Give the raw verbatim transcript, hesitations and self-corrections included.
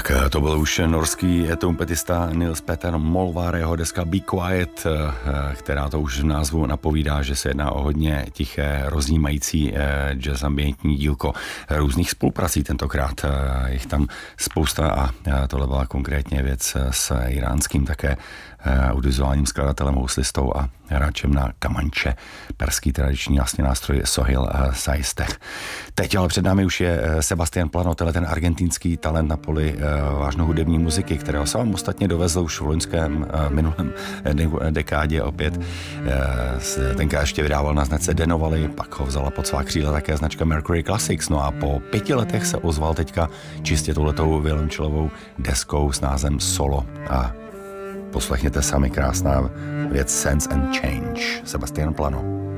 Tak to byl už norský trumpetista Nils Petter Molvár, jeho deska Be Quiet, která to už v názvu napovídá, že se jedná o hodně tiché, rozjímající jazz ambientní dílko různých spoluprací. Tentokrát jich tam spousta a tohle byla konkrétně věc s iránským také audiovizuálním skladatelem, houslistou a hráčem na kamanče, perský tradiční vlastně nástroj Sohil Sajstech. Teď ale před námi už je Sebastian Plano, ten argentinský talent na poli vážnou hudební muziky, kterého se vám ostatně dovezl už v loňském minulém dekádě opět. Tenkrát ještě vydával na značce Denovali, pak ho vzala pod svá křídla také značka Mercury Classics, no a po pěti letech se ozval teďka čistě touhletou violončelovou deskou s názvem Solo a poslechněte sami krásná věc Sense and Change. Sebastian Plano.